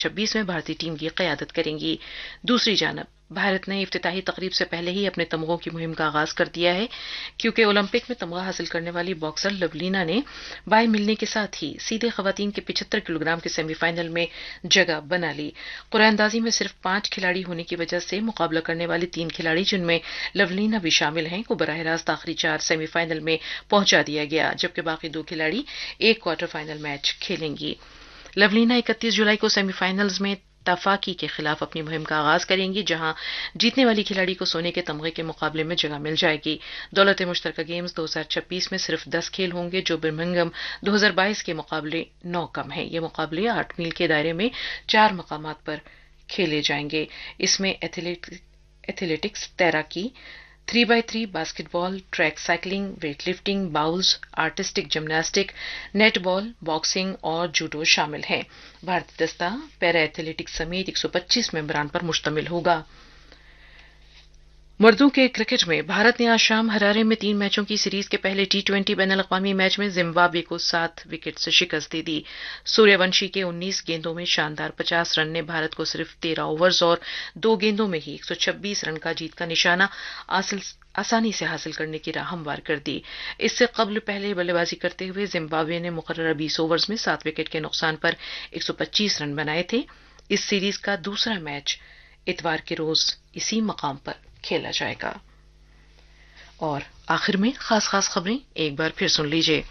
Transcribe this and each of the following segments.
26 में भारतीय टीम की क़यादत करेंगी। दूसरी जानब भारत ने इफ्तिताही तकरीब से पहले ही अपने तमगों की मुहिम का आगाज कर दिया है, क्योंकि ओलंपिक में तमगा हासिल करने वाली बॉक्सर लवलीना ने बाई मिलने के साथ ही सीधे खवातीन के 75 किलोग्राम के सेमीफाइनल में जगह बना ली। कुरानंदाजी में सिर्फ 5 खिलाड़ी होने की वजह से मुकाबला करने वाले 3 खिलाड़ी, जिनमें लवलीना भी शामिल हैं, को बराह रास्त आखिरी 4 सेमीफाइनल में पहुंचा दिया गया, जबकि बाकी 2 खिलाड़ी एक क्वार्टर फाइनल मैच खेलेंगी। लवलीना 31 जुलाई को सेमीफाइनल्स में तफाकी के खिलाफ अपनी मुहिम का आगाज करेंगी, जहां जीतने वाली खिलाड़ी को सोने के तमगे के मुकाबले में जगह मिल जाएगी। दौलत मुश्तरका गेम्स 2026 में सिर्फ 10 खेल होंगे, जो बर्मिंघम 2022 के मुकाबले 9 कम है। ये मुकाबले 8 मील के दायरे में 4 मकामात पर खेले जाएंगे। इसमें एथलेटिक्स, तैराकी, 3x3 basketball, track cycling, weight lifting, bowls, artistic gymnastic, netball, boxing और जूडो शामिल हैं। भारतीय दस्ता पैरा एथलेटिक्स समेत 125 मेंबरान पर मुश्तमिल होगा। मर्दों के क्रिकेट में भारत ने आज शाम हरारे में 3 मैचों की सीरीज के पहले T20 बैनुल-अक़वामी मैच में जिम्बाब्वे को 7 विकेट से शिकस्त दे दी। सूर्यवंशी के 19 गेंदों में शानदार 50 रन ने भारत को सिर्फ 13 ओवर्स और 2 गेंदों में ही 126 रन का जीत का निशाना आसानी से हासिल करने की राह हमवार कर दी। इससे कबल पहले बल्लेबाजी करते हुए जिम्बाब्वे ने मुकर्ररा 20 ओवर्स में 7 विकेट के नुकसान पर 125 रन बनाए थे। इस सीरीज का दूसरा मैच इतवार के रोज इसी मकाम पर खेला जाएगा। और आखिर में खास खबरें एक बार फिर सुन लीजिए।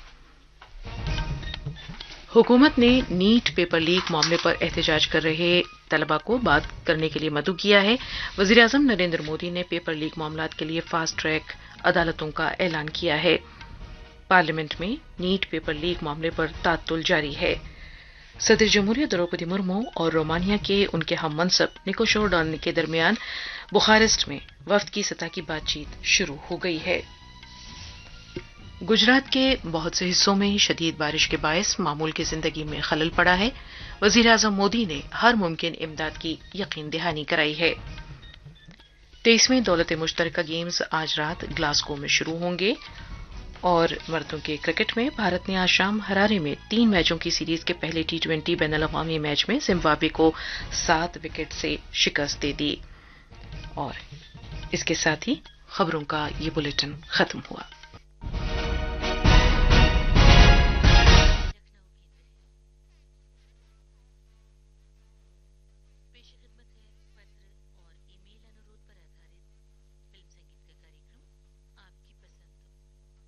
हुकूमत ने नीट पेपर लीक मामले पर एहतजाज कर रहे तलबा को बात करने के लिए मदऊ किया है। वजीर आज़म नरेंद्र मोदी ने पेपर लीक मामलात के लिए फास्ट ट्रैक अदालतों का ऐलान किया है। पार्लियामेंट में नीट पेपर लीक मामले पर तात्तुल जारी है। सदर जमहूरिया द्रौपदी मुर्मू और रोमानिया के उनके हम मनसब निको शोरडान के दरमियान बुखारेस्ट में वफ्द की सतह की बातचीत शुरू हो गई है। गुजरात के बहुत से हिस्सों में शदीद बारिश के बायस मामूल की जिंदगी में खलल पड़ा है। वजीर आज़म मोदी ने हर मुमकिन इमदाद की यकीन दहानी कराई है। 23वें दौलत मुश्तरका गेम्स आज रात ग्लासगो में शुरू होंगे। और मर्दों के क्रिकेट में भारत ने आज शाम हरारे में 3 मैचों की सीरीज के पहले T20 बैनुल-अक़वामी मैच में जिम्बाब्वे को 7 विकेट से शिकस्त दे दी। और इसके साथ ही खबरों का ये बुलेटिन खत्म हुआ।